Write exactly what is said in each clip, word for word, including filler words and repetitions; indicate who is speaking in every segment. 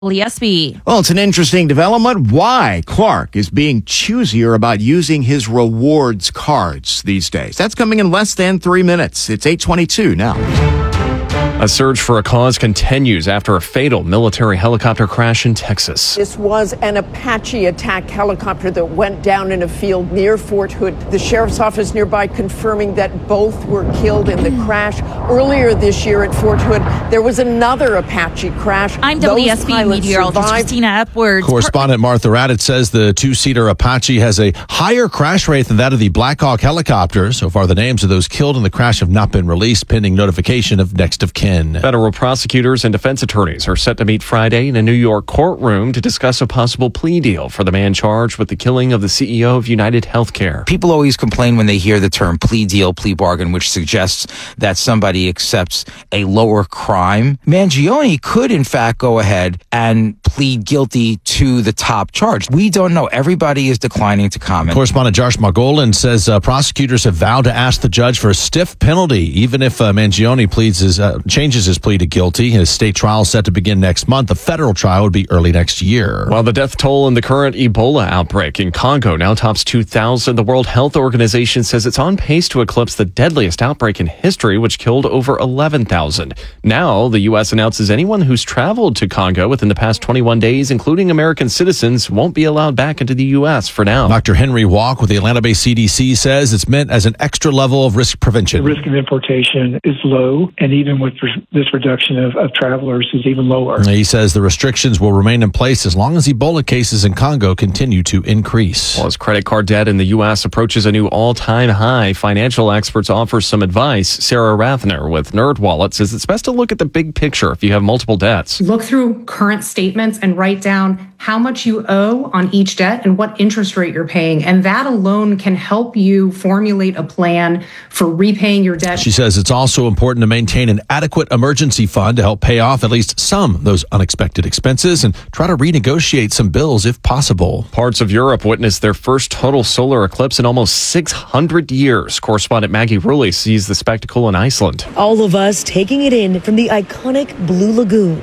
Speaker 1: W S B.
Speaker 2: Well, it's an interesting development. Why Clark is being choosier about using his rewards cards these days. That's coming in less than three minutes. It's eight twenty-two now.
Speaker 3: A search for a cause continues after a fatal military helicopter crash in Texas.
Speaker 4: This was an Apache attack helicopter that went down in a field near Fort Hood. The sheriff's office nearby confirming that both were killed in the crash. Earlier this year at Fort Hood, there was another Apache crash.
Speaker 1: I'm W S B meteorologist Christina Upwards.
Speaker 5: Correspondent Martha Raddatz says the two-seater Apache has a higher crash rate than that of the Black Hawk helicopter. So far, the names of those killed in the crash have not been released, pending notification of next of kin.
Speaker 3: Federal prosecutors and defense attorneys are set to meet Friday in a New York courtroom to discuss a possible plea deal for the man charged with the killing of the C E O of United Healthcare.
Speaker 6: People always complain when they hear the term plea deal, plea bargain, which suggests that somebody accepts a lower crime. Mangione could, in fact, go ahead and plead guilty to the top charge. We don't know. Everybody is declining to comment.
Speaker 5: Correspondent Josh Margolin says uh, prosecutors have vowed to ask the judge for a stiff penalty, even if uh, Mangione pleads his, uh, changes his plea to guilty. His state trial is set to begin next month. The federal trial would be early next year.
Speaker 3: While the death toll in the current Ebola outbreak in Congo now tops two thousand, the World Health Organization says it's on pace to eclipse the deadliest outbreak in history, which killed over eleven thousand. Now, the U S announces anyone who's traveled to Congo within the past twenty-one days, including American citizens, won't be allowed back into the U S for now.
Speaker 5: Doctor Henry Walk with the Atlanta-based C D C says it's meant as an extra level of risk prevention.
Speaker 7: The risk of importation is low, and even with this reduction of, of travelers is even lower.
Speaker 5: He says the restrictions will remain in place as long as Ebola cases in Congo continue to increase.
Speaker 3: Well, as credit card debt in the U S approaches a new all-time high, financial experts offer some advice. Sarah Rathner with NerdWallet says it's best to look at the big picture if you have multiple debts.
Speaker 8: Look through current statements and write down how much you owe on each debt and what interest rate you're paying. And that alone can help you formulate a plan for repaying your debt.
Speaker 5: She says it's also important to maintain an adequate emergency fund to help pay off at least some of those unexpected expenses and try to renegotiate some bills if possible.
Speaker 3: Parts of Europe witnessed their first total solar eclipse in almost six hundred years. Correspondent Maggie Rulli sees the spectacle in Iceland.
Speaker 9: All of us taking it in from the iconic Blue Lagoon.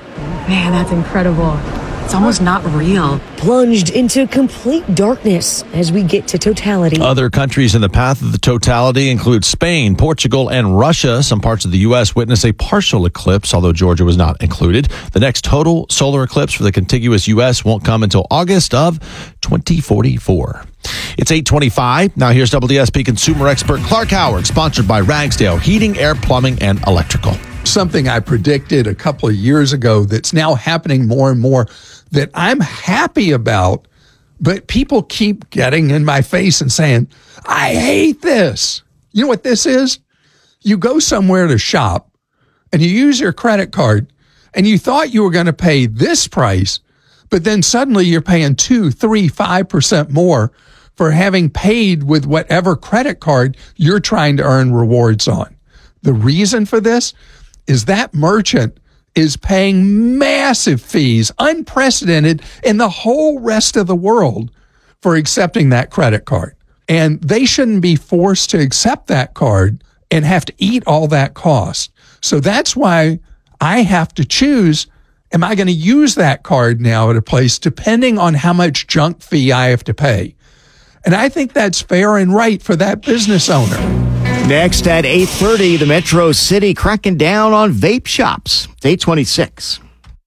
Speaker 10: Man, that's incredible. It's almost not real.
Speaker 9: Plunged into complete darkness as we get to totality.
Speaker 5: Other countries in the path of the totality include Spain, Portugal, and Russia. Some parts of the U S witness a partial eclipse, although Georgia was not included. The next total solar eclipse for the contiguous U S won't come until August of twenty forty-four. It's eight twenty-five. Now here's W S B consumer expert Clark Howard, sponsored by Ragsdale Heating, Air, Plumbing, and Electrical.
Speaker 11: Something I predicted a couple of years ago that's now happening more and more that I'm happy about, but people keep getting in my face and saying, I hate this. You know what this is? You go somewhere to shop and you use your credit card and you thought you were going to pay this price, but then suddenly you're paying two, three, five percent more for having paid with whatever credit card you're trying to earn rewards on. The reason for this is that merchant is paying massive fees, unprecedented in the whole rest of the world, for accepting that credit card. And they shouldn't be forced to accept that card and have to eat all that cost. So that's why I have to choose, am I going to use that card now at a place depending on how much junk fee I have to pay? And I think that's fair and right for that business owner.
Speaker 2: Next at eight thirty, the Metro City cracking down on vape shops. It's eight twenty-six.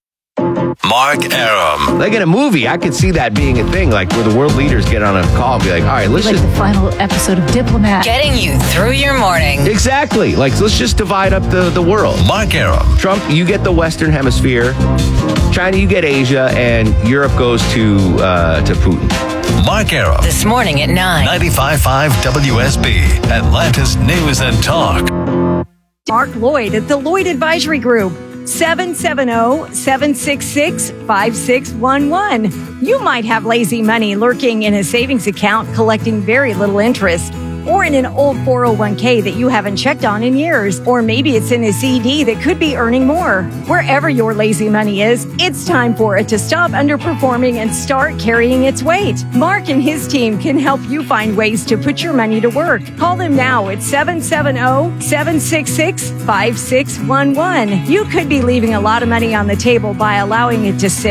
Speaker 12: Mark Arum.
Speaker 13: Like in a movie, I could see that being a thing, like where the world leaders get on a call and be like, all right, let's
Speaker 1: like
Speaker 13: just...
Speaker 1: the final episode of Diplomat.
Speaker 14: Getting you through your morning.
Speaker 13: Exactly. Like, let's just divide up the, the world.
Speaker 12: Mark Arum.
Speaker 13: Trump, you get the Western Hemisphere. China, you get Asia. And Europe goes to uh, to Putin.
Speaker 12: Mark Arum.
Speaker 14: This morning at nine.
Speaker 12: ninety-five point five W S B, Atlanta's News and Talk.
Speaker 15: Mark Lloyd at the Lloyd Advisory Group. seven seven zero, seven six six, five six one one. You might have lazy money lurking in a savings account collecting very little interest. or in an old four oh one k that you haven't checked on in years. Or maybe it's in a C D that could be earning more. Wherever your lazy money is, it's time for it to stop underperforming and start carrying its weight. Mark and his team can help you find ways to put your money to work. Call them now at seven seven zero, seven six six, five six one one. You could be leaving a lot of money on the table by allowing it to sit